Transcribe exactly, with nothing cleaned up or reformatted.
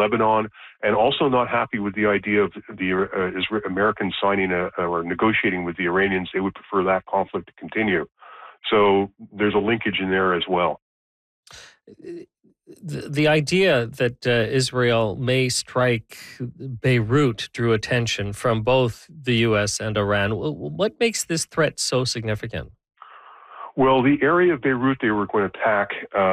Lebanon, and also not happy with the idea of the uh, Isra- Americans signing a, or negotiating with the Iranians. They would prefer that conflict to continue. So there's a linkage in there as well. The, the idea that uh, Israel may strike Beirut drew attention from both the U S and Iran. What makes this threat so significant? Well, the area of Beirut they were going to attack uh,